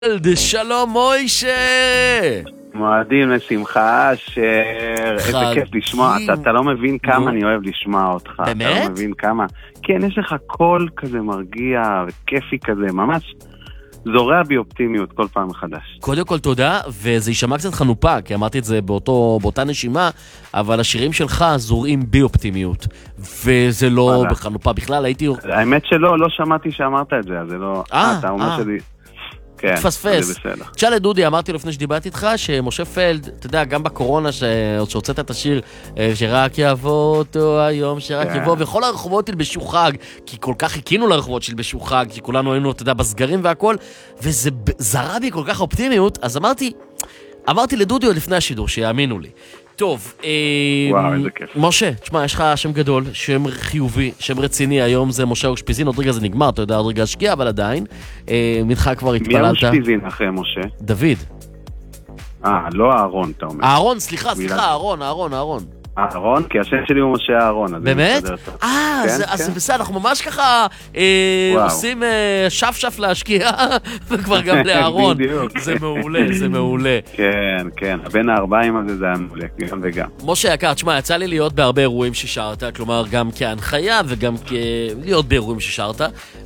שלום מוישה. מועדים לשמחה אשר, איזה כיף לשמוע, אתה לא מבין כמה אני אוהב לשמוע אותך. באמת? אתה לא מבין כמה, כן, יש לך קול כזה מרגיע וכיפי כזה, ממש זורע בי אופטימיות כל פעם מחדש. קודם כל תודה, וזה יישמע קצת חנופה, כי אמרתי את זה באותה נשימה, אבל השירים שלך זורעים בי אופטימיות, וזה לא בחנופה בכלל, הייתי... האמת שלא, לא שמעתי שאמרת את זה, אז זה לא... אתה אומר שלי... תפספס. תשאל לדודי, אמרתי לפני שדיברתי איתך, שמשה פלד, אתה יודע, גם בקורונה שהוצאת את השיר, שרק יבוא אותו היום, שרק יבוא, וכל הרחובות ילבשו חג, כי כל כך חיכינו לרחובות שילבשו חג, כי כולנו היינו, אתה יודע, בסגרים והכל, וזה זרה בי כל כך אופטימיות, אז אמרתי לדודי עוד לפני השידור, שיאמינו לי. טוב, וואו, איזה כיף. משה, תשמע, יש לך שם גדול, שם חיובי, שם רציני, היום זה משה אושפיזין, עוד רגע זה נגמר, אתה יודע, עוד רגע השקיע, אבל עדיין, ממך כבר התפללת. מי אושפיזין אחרי משה? דוד. לא אהרון, אתה אומר. אהרון, סליחה, אהרון. אהרון? כי השם שלי הוא משה אהרון. באמת? אז זה בסדר, אנחנו ממש ככה עושים שף להשקיע, וכבר גם לאהרון. זה מעולה, זה מעולה. כן, בין הארבעים הזה זה היה מעולה, גם וגם. משה יקר, תשמע, יצא לי להיות בהרבה אירועים ששרת, כלומר גם כהנחיה וגם להיות באירועים ששרת,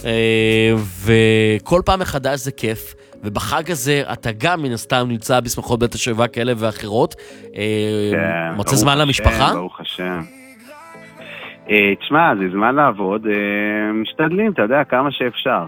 וכל פעם מחדש זה כיף. ובחג הזה אתה גם מן הסתם נמצא בשמחות בית השואבה כאלה ואחרות. מוצא זמן למשפחה? ברוך השם. תשמע, זה זמן לעבוד, משתדלים, אתה יודע, כמה שאפשר.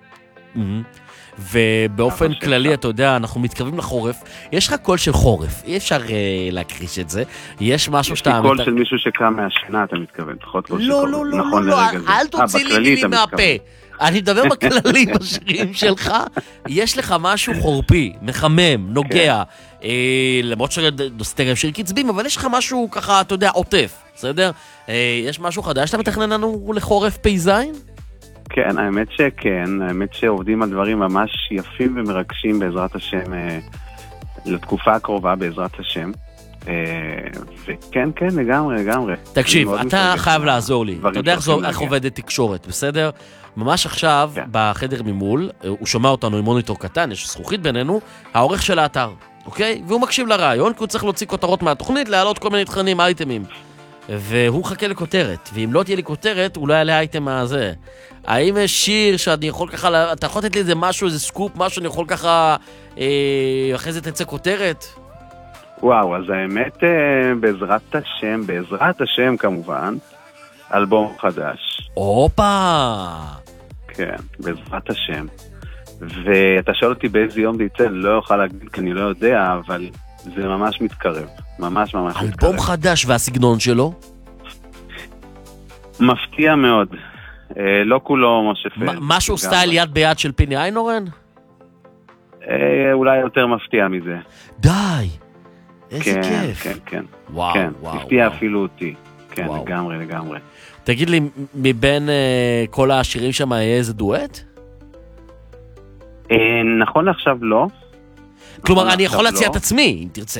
ובאופן כללי, אתה יודע, אנחנו מתקרבים לחורף. יש לך קול של חורף, אי אפשר להכחיש את זה. יש משהו שאתה... יש לי קול של מישהו שקם מהשינה, אתה מתכוון. לא, אל תוציא לי מילים מהפה. אני מדבר בכללי בשירים שלך, יש לך משהו חורפי, מחמם, נוגע, למרות שדוסטריה שיר קצבים, אבל יש לך משהו ככה, אתה יודע, עוטף, בסדר? יש משהו חדש שאתה מתכנן לנו לחורף פייזיין? כן, האמת שכן, האמת שעובדים על דברים ממש יפים ומרגשים בעזרת השם, לתקופה הקרובה בעזרת השם. וכן, לגמרי. תקשיב, אתה חייב לעזור לי. אתה יודע איך עובדת תקשורת, בסדר? ממש עכשיו, בחדר ממול, הוא שומע אותנו עם מוניטור קטן, יש זכוכית בינינו, העורך של האתר, אוקיי? והוא מקשיב לרעיון, כי הוא צריך להוציא כותרות מהתוכנית, להעלות כל מיני תכנים, אייטמים. והוא חכה לכותרת, ואם לא תהיה לי כותרת, הוא לא יעלה אייטם מהזה. האם יש שיר שאני יכול ככה, אתה יכול לתת לי איזה משהו, איזה סקופ, משהו שאני יכול ככה, אחרי זה תצא כותרת? וואו, אז האמת, בעזרת השם כמובן, אלבום חדש. אופה! כן, בעזרת השם. ואתה שואל אותי באיזה יום זה יצא, לא אוכל להגיד, כי אני לא יודע, אבל זה ממש מתקרב. ממש מתקרב. אלבום חדש והסגנון שלו? מפתיע מאוד. לא כולו משה פלד. משהו סטייל יד ביד של פיני איינורן? אולי יותר מפתיע מזה. די! איזה כיף. כן. וואו. הפתיע אפילו אותי. כן, לגמרי. תגיד לי, מבין כל השירים שם יהיה איזה דואט? נכון לעכשיו לא. כלומר, אני יכול להציע את עצמי, אם תרצה.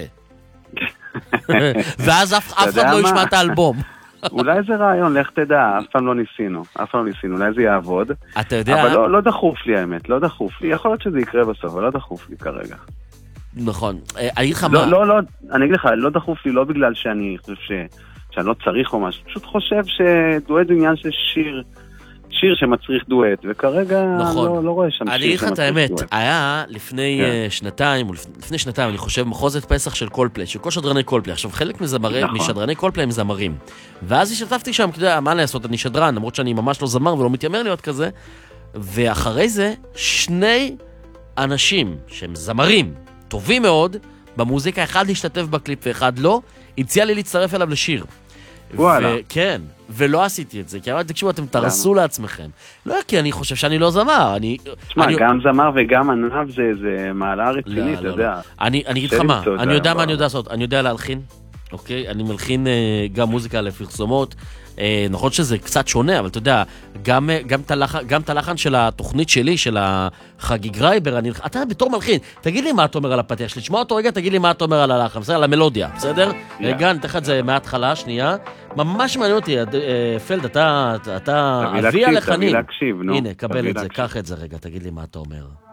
ואז אף אחד לא ישמע את האלבום. אולי זה רעיון, לך תדע, אף פעם לא ניסינו, אולי זה יעבוד. אתה יודע... אבל לא דחוף לי האמת, לא דחוף לי, יכול להיות שזה יקרה בסוף, אבל לא דחוף לי כרגע. נכון, אני אגיד לך מה... אני אגיד לך, לא דחוף לי, לא בגלל שאני חושב שאני לא צריך או משהו, פשוט חושב שדואט זה עניין של שיר שמצריך דואט, וכרגע לא רואה שם שיר שמצריך דואט. אני אגיד לך את האמת, היה לפני שנתיים, אני חושב, מחוזת פסח של קולפלי, של כל שדרני קולפלי, עכשיו חלק משדרני קולפלי הם זמרים, ואז השתתפתי שם, כדי, מה לעשות, אני שדרן, למרות שאני ממש לא זמר ולא מתיימר להיות כזה, ואחרי זה, שני אנשים שהם זמרים, טובים מאוד, במוזיקה, אחד להשתתף בקליפ ואחד לא, הציע לי להצטרף אליו לשיר. וואלה. כן, ולא עשיתי את זה, כי אמרתי, תקשיבו, אתם תרסו לעצמכם. לא, כי אני חושב שאני לא זמר. תשמע, גם זמר וגם ענב זה מעלה רצינית, אתה יודע. אני אגיד לך מה, אני יודע מה אני יודע לעשות, אני יודע להלחין, אוקיי? אני מלחין גם מוזיקה לפרסומות, נכון שזה קצת שונה, אבל אתה יודע, גם את הלחן של התוכנית שלי, של החגיג רייבר, אתה בתור מלחין, תגיד לי מה אתה אומר על הפתיח שלי, תשמע אותו רגע, תגיד לי מה אתה אומר על הלחן, בסדר? על המלודיה, בסדר? רגע, אני אתן את זה מההתחלה, שנייה. ממש מעניין אותי, פלד, אתה אבי הלחנים. תביא להקשיב, נו. הנה, קבל את זה, קח את זה רגע, תגיד לי מה אתה אומר.